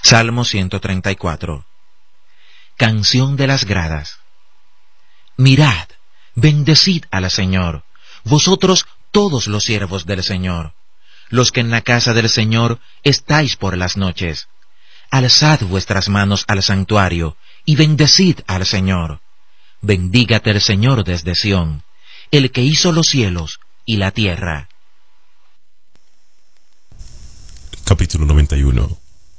Salmo 134. Canción de las gradas. Mirad, bendecid al Señor, vosotros todos los siervos del Señor, los que en la casa del Señor estáis por las noches. Alzad vuestras manos al santuario, y bendecid al Señor. Bendígate el Señor desde Sión, el que hizo los cielos y la tierra. Capítulo 91.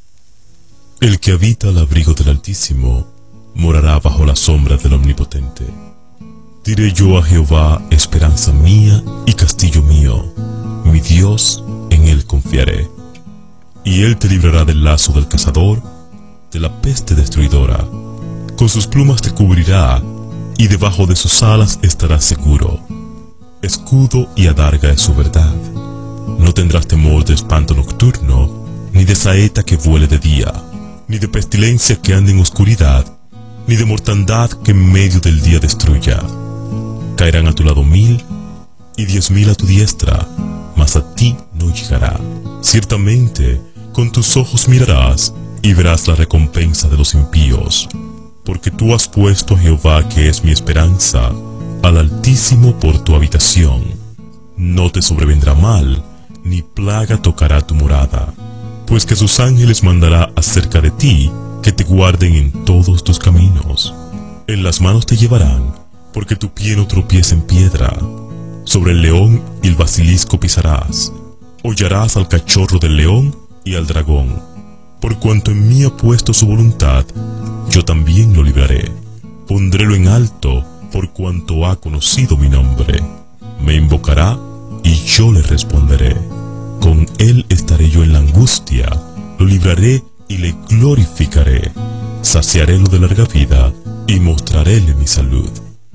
El que habita al abrigo del Altísimo morará bajo la sombra del Omnipotente. Diré yo a Jehová, esperanza mía y castillo mío, mi Dios, en él confiaré. Y él te librará del lazo del cazador, de la peste destruidora. Con sus plumas te cubrirá, y debajo de sus alas estarás seguro. Escudo y adarga es su verdad. No tendrás temor de espanto nocturno, ni de saeta que vuele de día, ni de pestilencia que ande en oscuridad, ni de mortandad que en medio del día destruya. Caerán a tu lado 1000, y 10.000 a tu diestra, mas a ti no llegará. Ciertamente, con tus ojos mirarás, y verás la recompensa de los impíos. Porque tú has puesto a Jehová, que es mi esperanza, al Altísimo por tu habitación. No te sobrevendrá mal, ni plaga tocará tu morada. Pues que sus ángeles mandará acerca de ti, que te guarden en todos tus caminos. En las manos te llevarán, porque tu pie no tropiece en piedra. Sobre el león y el basilisco pisarás. Hollarás al cachorro del león y al dragón. Por cuanto en mí ha puesto su voluntad, yo también lo libraré. Pondrélo en alto, por cuanto ha conocido mi nombre. Me invocará, y yo le responderé. Con él estaré yo en la angustia, lo libraré y le glorificaré. Saciarélo de larga vida, y mostraréle mi salud.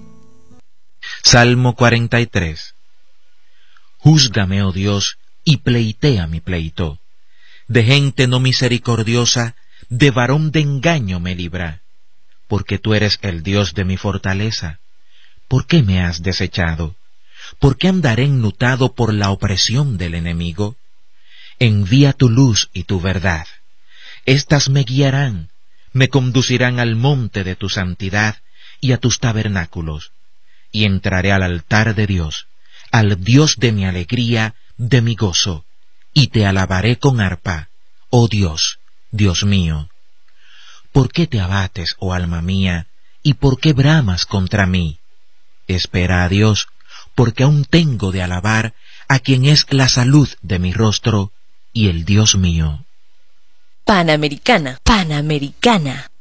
Salmo 43. Júzgame, oh Dios, y pleitea mi pleito. De gente no misericordiosa, de varón de engaño me libra. Porque tú eres el Dios de mi fortaleza. ¿Por qué me has desechado? ¿Por qué andaré enlutado por la opresión del enemigo? Envía tu luz y tu verdad. Estas me guiarán, me conducirán al monte de tu santidad y a tus tabernáculos. Y entraré al altar de Dios, al Dios de mi alegría, de mi gozo, y te alabaré con arpa, oh Dios, Dios mío. ¿Por qué te abates, oh alma mía, y por qué bramas contra mí? Espera a Dios, porque aún tengo de alabar a quien es la salud de mi rostro y el Dios mío. Panamericana, Panamericana.